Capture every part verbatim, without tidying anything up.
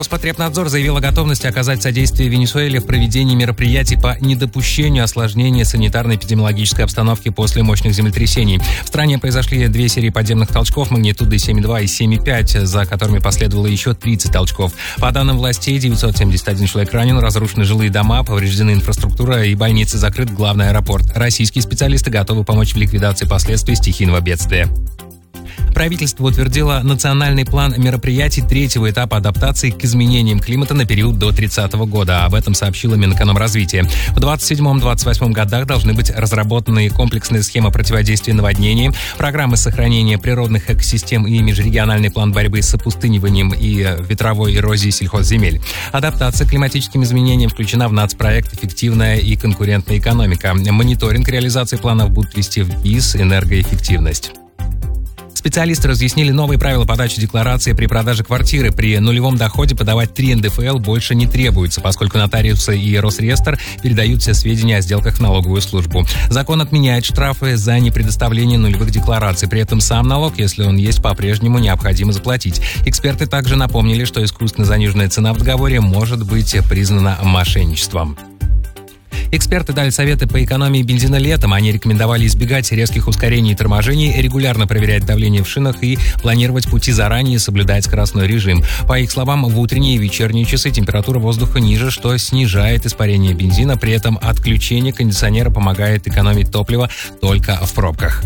Роспотребнадзор заявил о готовности оказать содействие Венесуэле в проведении мероприятий по недопущению осложнения санитарно-эпидемиологической обстановки после мощных землетрясений. В стране произошли две серии подземных толчков магнитудой семь и два и семь и пять, за которыми последовало еще тридцать толчков. По данным властей, девятьсот семьдесят один человек ранен, разрушены жилые дома, повреждены инфраструктура и больницы, закрыт главный аэропорт. Российские специалисты готовы помочь в ликвидации последствий стихийного бедствия. Правительство утвердило национальный план мероприятий третьего этапа адаптации к изменениям климата на период до тридцатого года. Об этом сообщило Минэкономразвитие. В двадцать седьмом — двадцать восьмом годах должны быть разработаны комплексные схемы противодействия наводнениям, программы сохранения природных экосистем и межрегиональный план борьбы с опустыниванием и ветровой эрозией сельхозземель. Адаптация к климатическим изменениям включена в нацпроект «Эффективная и конкурентная экономика». Мониторинг реализации планов будут вести в БИС «Энергоэффективность». Специалисты разъяснили новые правила подачи декларации при продаже квартиры. При нулевом доходе подавать три эн дэ эф эл больше не требуется, поскольку нотариусы и Росреестр передают все сведения о сделках в налоговую службу. Закон отменяет штрафы за непредоставление нулевых деклараций. При этом сам налог, если он есть, по-прежнему необходимо заплатить. Эксперты также напомнили, что искусственно заниженная цена в договоре может быть признана мошенничеством. Эксперты дали советы по экономии бензина летом. Они рекомендовали избегать резких ускорений и торможений, регулярно проверять давление в шинах и планировать пути заранее, соблюдать скоростной режим. По их словам, в утренние и вечерние часы температура воздуха ниже, что снижает испарение бензина. При этом отключение кондиционера помогает экономить топливо только в пробках.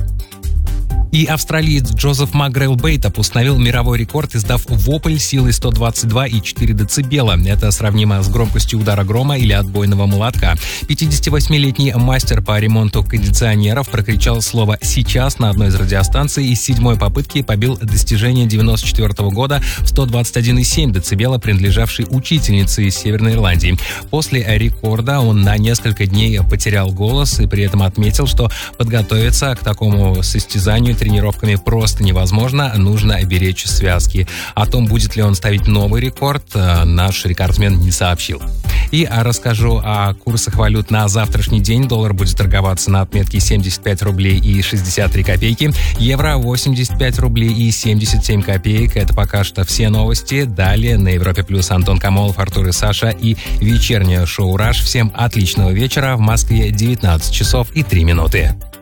И австралиец Джозеф Макгрелл-Бейтап установил мировой рекорд, издав вопль силой сто двадцать два и четыре децибела. Это сравнимо с громкостью удара грома или отбойного молотка. пятидесятивосьмилетний мастер по ремонту кондиционеров прокричал слово «сейчас» на одной из радиостанций и с седьмой попытки побил достижение девяносто четвёртого года в сто двадцать один и семь децибела, принадлежавшей учительнице из Северной Ирландии. После рекорда он на несколько дней потерял голос и при этом отметил, что подготовиться к такому состязанию тренировками просто невозможно, нужно беречь связки. О том, будет ли он ставить новый рекорд, наш рекордсмен не сообщил. И расскажу о курсах валют на завтрашний день. Доллар будет торговаться на отметке семьдесят пять рублей и шестьдесят три копейки, евро восемьдесят пять рублей и семьдесят семь копеек. Это пока что все новости. Далее на Европе Плюс Антон Камолов, Артур и Саша и вечернее шоу «Раш». Всем отличного вечера. В Москве девятнадцать часов и три минуты.